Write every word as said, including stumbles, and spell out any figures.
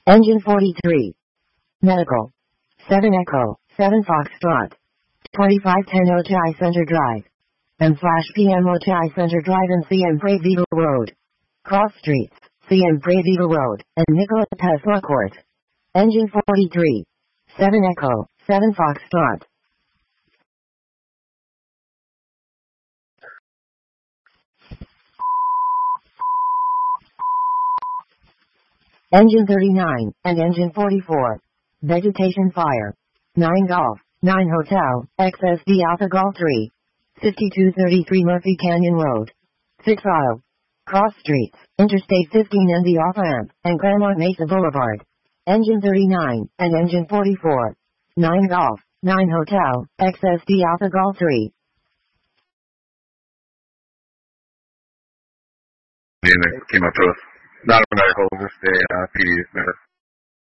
Engine forty-three. Medical. seven Echo, seven Foxtrot. twenty-five ten Ojai Center Drive. M slash P M Ojai Center Drive and C M Pravida Road. Cross Streets, C M Pravida Road, and Nikola Tesla Court. Engine forty-three. seven Echo, seven Foxtrot. Engine thirty-nine, and Engine forty-four. Vegetation fire. nine Golf, nine Hotel, X S D Alpha Golf three. fifty-two thirty-three Murphy Canyon Road. six Auto. Cross Streets, Interstate fifteen and the off-ramp, and Claremont Mesa Boulevard. Engine thirty-nine, and Engine forty-four. nine Golf, nine Hotel, X S D Alpha Golf three. That came up to us. Not a medical, just a uh, P D.